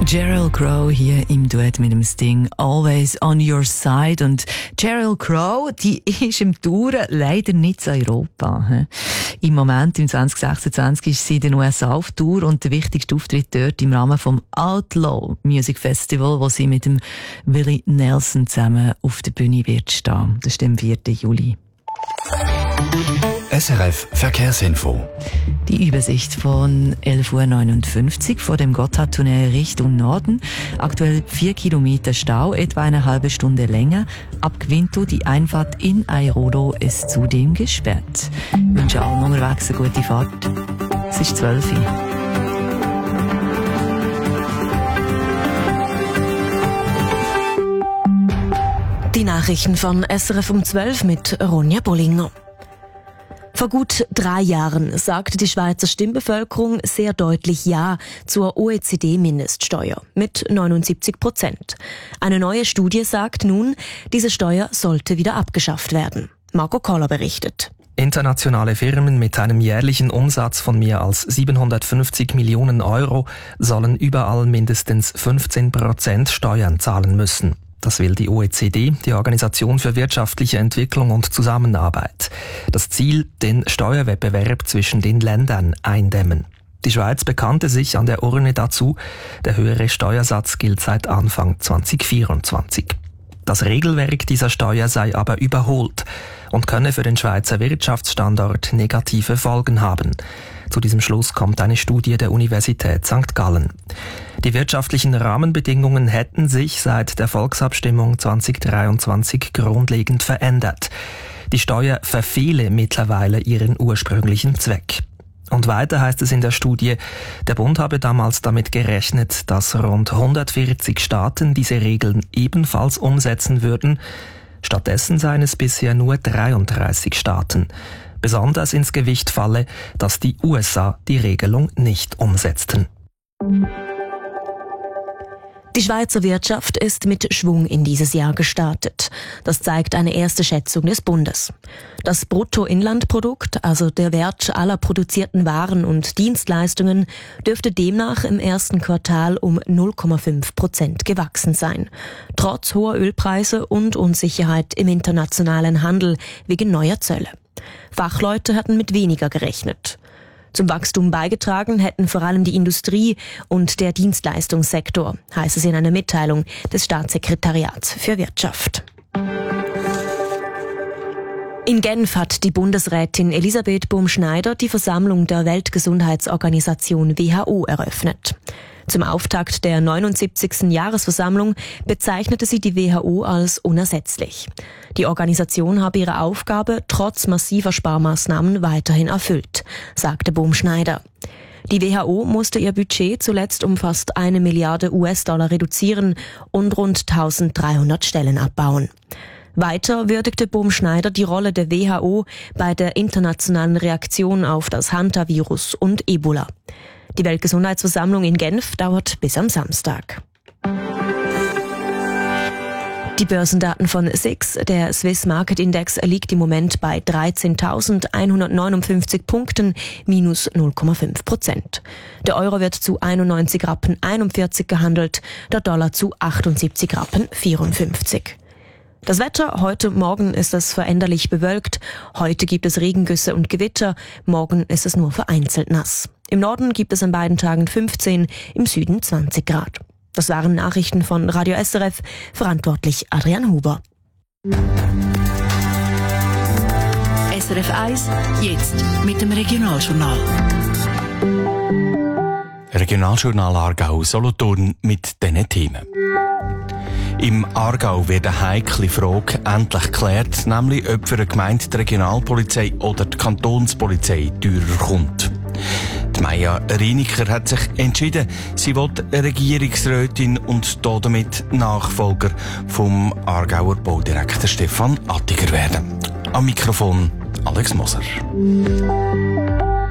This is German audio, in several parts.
Sheryl Crow hier im Duett mit dem Sting «Always on your side». Und Sheryl Crow, die ist im Touren leider nicht in Europa. Im Moment, im 2026, ist sie in den USA auf Tour und der wichtigste Auftritt dort im Rahmen vom Outlaw Music Festival, wo sie mit dem Willie Nelson zusammen auf der Bühne wird stehen. Das ist am 4. Juli. SRF Verkehrsinfo. Die Übersicht von 11.59 Uhr vor dem Gotthardtunnel Richtung Norden. Aktuell 4 Kilometer Stau, etwa eine halbe Stunde länger. Ab Gvinto die Einfahrt in Airodo ist zudem gesperrt. Ich wünsche allen unterwegs eine gute Fahrt. Es ist 12 Uhr. Die Nachrichten von SRF um 12 mit Ronja Bollinger. Vor gut 3 Jahren sagte die Schweizer Stimmbevölkerung sehr deutlich Ja zur OECD-Mindeststeuer mit 79%. Eine neue Studie sagt nun, diese Steuer sollte wieder abgeschafft werden. Marco Koller berichtet. Internationale Firmen mit einem jährlichen Umsatz von mehr als 750 Millionen Euro sollen überall mindestens 15% Steuern zahlen müssen. Das will die OECD, die Organisation für wirtschaftliche Entwicklung und Zusammenarbeit. Das Ziel, den Steuerwettbewerb zwischen den Ländern eindämmen. Die Schweiz bekannte sich an der Urne dazu. Der höhere Steuersatz gilt seit Anfang 2024. Das Regelwerk dieser Steuer sei aber überholt und könne für den Schweizer Wirtschaftsstandort negative Folgen haben. Zu diesem Schluss kommt eine Studie der Universität St. Gallen. Die wirtschaftlichen Rahmenbedingungen hätten sich seit der Volksabstimmung 2023 grundlegend verändert. Die Steuer verfehle mittlerweile ihren ursprünglichen Zweck. Und weiter heißt es in der Studie, der Bund habe damals damit gerechnet, dass rund 140 Staaten diese Regeln ebenfalls umsetzen würden. Stattdessen seien es bisher nur 33 Staaten. Besonders ins Gewicht falle, dass die USA die Regelung nicht umsetzten. Die Schweizer Wirtschaft ist mit Schwung in dieses Jahr gestartet. Das zeigt eine erste Schätzung des Bundes. Das Bruttoinlandprodukt, also der Wert aller produzierten Waren und Dienstleistungen, dürfte demnach im ersten Quartal um 0,5% gewachsen sein. Trotz hoher Ölpreise und Unsicherheit im internationalen Handel wegen neuer Zölle. Fachleute hatten mit weniger gerechnet. Zum Wachstum beigetragen hätten vor allem die Industrie und der Dienstleistungssektor, heißt es in einer Mitteilung des Staatssekretariats für Wirtschaft. In Genf hat die Bundesrätin Elisabeth Bohm-Schneider die Versammlung der Weltgesundheitsorganisation WHO eröffnet. Zum Auftakt der 79. Jahresversammlung bezeichnete sie die WHO als unersetzlich. Die Organisation habe ihre Aufgabe trotz massiver Sparmaßnahmen weiterhin erfüllt, sagte Bohm-Schneider. Die WHO musste ihr Budget zuletzt um fast 1 Milliarde US-Dollar reduzieren und rund 1300 Stellen abbauen. Weiter würdigte Bohm-Schneider die Rolle der WHO bei der internationalen Reaktion auf das Hantavirus und Ebola. Die Weltgesundheitsversammlung in Genf dauert bis am Samstag. Die Börsendaten von SIX, der Swiss Market Index, liegt im Moment bei 13.159 Punkten, minus 0,5%. Der Euro wird zu 91,41 Rappen gehandelt, der Dollar zu 78,54 Rappen. Das Wetter, heute Morgen ist es veränderlich bewölkt. Heute gibt es Regengüsse und Gewitter. Morgen ist es nur vereinzelt nass. Im Norden gibt es an beiden Tagen 15, im Süden 20 Grad. Das waren Nachrichten von Radio SRF, verantwortlich Adrian Huber. SRF 1, jetzt mit dem Regionaljournal. Regionaljournal Aargau Solothurn mit diesen Themen. Im Aargau wird eine heikle Frage endlich geklärt, nämlich ob für eine Gemeinde die Regionalpolizei oder die Kantonspolizei teurer kommt. Die Maja Reiniker hat sich entschieden, sie will Regierungsrätin und damit Nachfolger vom Aargauer Baudirektor Stefan Attiger werden. Am Mikrofon Alex Moser.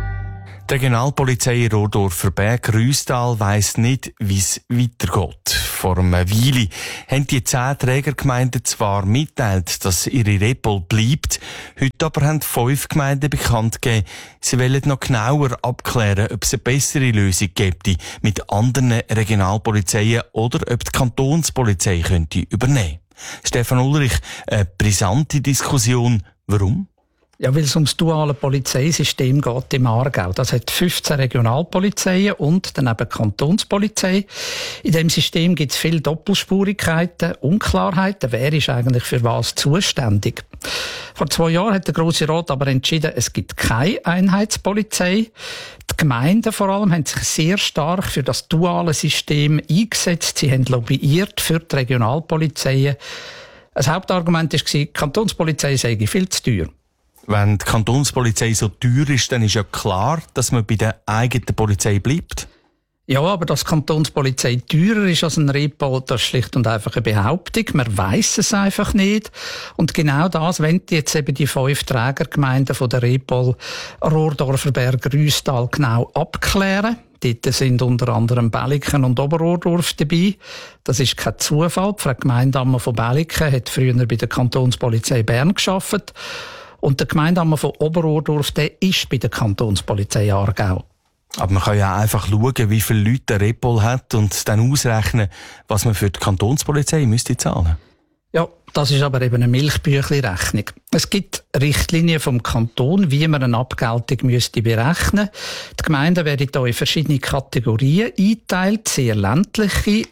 Die Regionalpolizei Rodorfer Berg Rüstal weiss nicht, wie es weitergeht. Vor einer Weile haben die 10 Trägergemeinden zwar mitteilt, dass ihre Repol bleibt, heute aber haben 5 Gemeinden bekannt gegeben, sie wollen noch genauer abklären, ob es eine bessere Lösung gibt mit anderen Regionalpolizeien oder ob die Kantonspolizei könnte übernehmen. Stefan Ulrich, eine brisante Diskussion. Warum? Ja, weil es ums duale Polizeisystem geht im Aargau. Das hat 15 Regionalpolizeien und dann eben Kantonspolizei. In dem System gibt es viele Doppelspurigkeiten, Unklarheiten. Wer ist eigentlich für was zuständig? Vor 2 Jahren hat der Grosse Rat aber entschieden, es gibt keine Einheitspolizei. Die Gemeinden vor allem haben sich sehr stark für das duale System eingesetzt. Sie haben lobbyiert für die Regionalpolizeien. Das Hauptargument war, die Kantonspolizei sei viel zu teuer. Wenn die Kantonspolizei so teuer ist, dann ist ja klar, dass man bei der eigenen Polizei bleibt. Ja, aber dass die Kantonspolizei teurer ist als ein Repol, das ist schlicht und einfach eine Behauptung. Man weiss es einfach nicht. Und genau das wollen jetzt eben die 5 Trägergemeinden von der Repol Rohrdorferberg, Rüstal genau abklären. Dort sind unter anderem Belliken und Oberrohrdorf dabei. Das ist kein Zufall. Die Frau Gemeindeammer von Belliken hat früher bei der Kantonspolizei Bern gearbeitet. Und der Gemeindeammer von Oberrohrdorf, der ist bei der Kantonspolizei Aargau. Aber man kann ja einfach schauen, wie viele Leute der Repol hat und dann ausrechnen, was man für die Kantonspolizei müsste zahlen. Ja, das ist aber eben eine Milchbüchli-Rechnung. Es gibt Richtlinien vom Kanton, wie man eine Abgeltung müsste berechnen. Die Gemeinden werden hier in verschiedene Kategorien eingeteilt, sehr ländliche,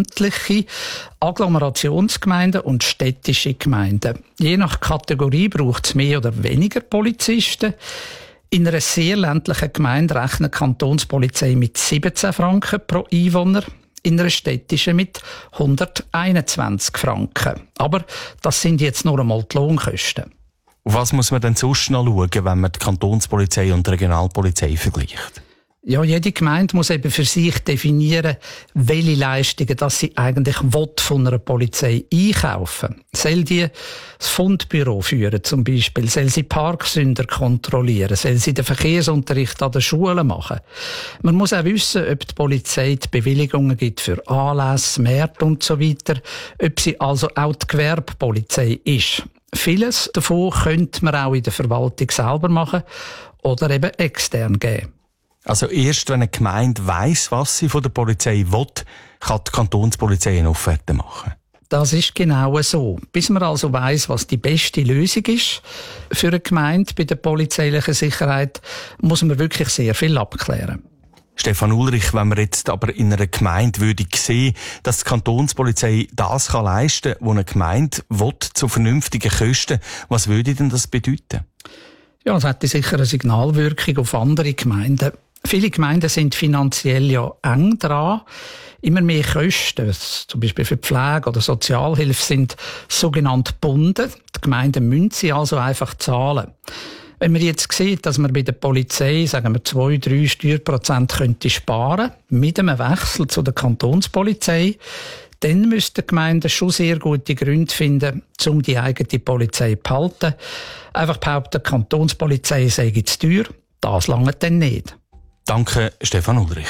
Agglomerationsgemeinden und städtische Gemeinden. Je nach Kategorie braucht es mehr oder weniger Polizisten. In einer sehr ländlichen Gemeinde rechnet die Kantonspolizei mit 17 Franken pro Einwohner. In einer städtischen mit 121 Franken. Aber das sind jetzt nur einmal die Lohnkosten. Auf was muss man denn sonst noch schauen, wenn man die Kantonspolizei und die Regionalpolizei vergleicht? Ja, jede Gemeinde muss eben für sich definieren, welche Leistungen das sie eigentlich von einer Polizei einkaufen. Soll die das Fundbüro führen zum Beispiel? Soll sie Parksünder kontrollieren? Soll sie den Verkehrsunterricht an den Schulen machen? Man muss auch wissen, ob die Polizei die Bewilligungen gibt für Anlässe, Märkte und so weiter. Ob sie also auch die Gewerbepolizei ist. Vieles davon könnte man auch in der Verwaltung selber machen oder eben extern geben. Also erst wenn eine Gemeinde weiss, was sie von der Polizei will, kann die Kantonspolizei eine Offerte machen. Das ist genau so. Bis man also weiss, was die beste Lösung ist für eine Gemeinde bei der polizeilichen Sicherheit, muss man wirklich sehr viel abklären. Stefan Ulrich, wenn man jetzt aber in einer Gemeinde würde sehen, dass die Kantonspolizei das kann leisten kann, was eine Gemeinde will, zu vernünftigen Kosten, was würde denn das bedeuten? Ja, es hätte sicher eine Signalwirkung auf andere Gemeinden. Viele Gemeinden sind finanziell ja eng dran. Immer mehr Kosten, zum Beispiel für Pflege oder Sozialhilfe, sind sogenannt gebunden. Die Gemeinden müssen sie also einfach zahlen. Wenn man jetzt sieht, dass man bei der Polizei, sagen wir, 2-3 Steuerprozent könnte sparen, mit einem Wechsel zu der Kantonspolizei, dann müssten die Gemeinden schon sehr gute Gründe finden, um die eigene Polizei zu behalten. Einfach behaupten, die Kantonspolizei sei zu teuer, das langt dann nicht. Danke, Stefan Ulrich.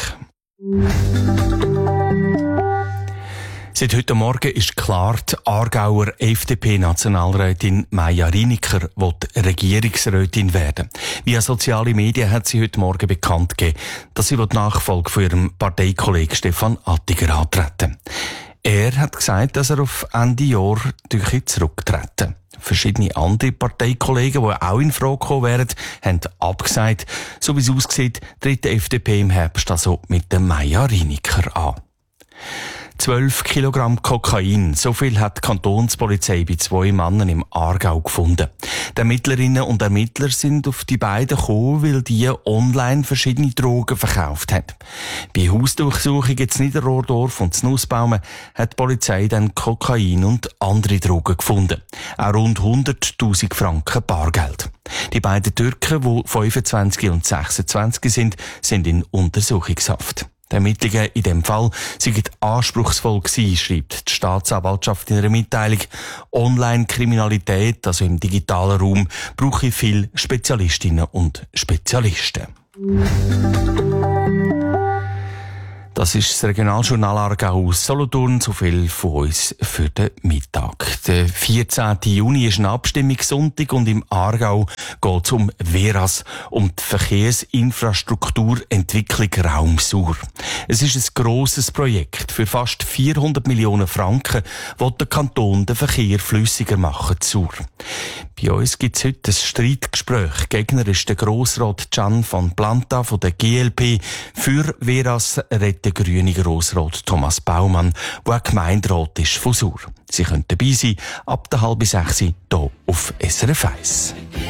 Seit heute Morgen ist klar, die Aargauer FDP-Nationalrätin Maja Riniker will Regierungsrätin werden. Via soziale Medien hat sie heute Morgen bekannt gegeben, dass sie die Nachfolge von ihrem Parteikollegen Stefan Attiger antreten. Er hat gesagt, dass er auf Ende Jahr zurücktreten. Verschiedene andere Parteikollegen, die auch in Frage gekommen wären, haben abgesagt. So wie es aussieht, tritt die FDP im Herbst also mit der Maja Riniker an. 12 Kilogramm Kokain. So viel hat die Kantonspolizei bei 2 Männern im Aargau gefunden. Die Ermittlerinnen und Ermittler sind auf die beiden gekommen, weil die online verschiedene Drogen verkauft haben. Bei Hausdurchsuchungen in Niederrohrdorf und Nussbaumen hat die Polizei dann Kokain und andere Drogen gefunden. Auch rund 100'000 Franken Bargeld. Die beiden Türken, die 25 und 26 sind in Untersuchungshaft. Die Ermittlungen in diesem Fall seien anspruchsvoll gewesen, schreibt die Staatsanwaltschaft in einer Mitteilung. Online-Kriminalität, also im digitalen Raum, brauche viele Spezialistinnen und Spezialisten. Das ist das Regionaljournal Aargau aus Solothurn. So viel von uns für den Mittag. Der 14. Juni ist ein Abstimmungssonntag und im Aargau geht es um VERAS, um die Verkehrsinfrastrukturentwicklung Raum Sur. Es ist ein grosses Projekt. Für fast 400 Millionen Franken will der Kanton den Verkehr flüssiger machen Sur. Bei uns gibt es heute ein Streitgespräch. Gegner ist der Grossrat Can van Planta von der GLP. Für VERAS redet der grüne Grossrat Thomas Baumann, der Gemeinderat ist von Sur. Sie können dabei sein, ab der 5:30 hier auf SRF 1.